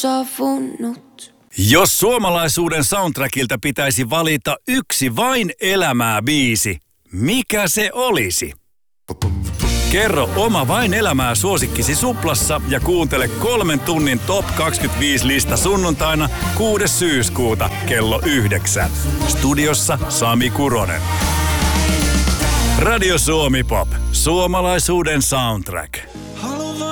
saapunut. Jos suomalaisuuden soundtrackilta pitäisi valita yksi vain elämää biisi, mikä se olisi? Kerro oma vain elämää suosikkisi Suplassa ja kuuntele 3 tunnin Top 25-lista sunnuntaina 6. syyskuuta kello 9. Studiossa Sami Kuronen. Radio Suomi Pop. Suomalaisuuden soundtrack.